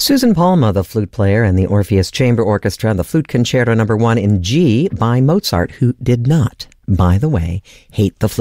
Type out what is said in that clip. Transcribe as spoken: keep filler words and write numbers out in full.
Susan Palma, the flute player, and the Orpheus Chamber Orchestra, the Flute Concerto Number One in G by Mozart, who did not, by the way, hate the flute.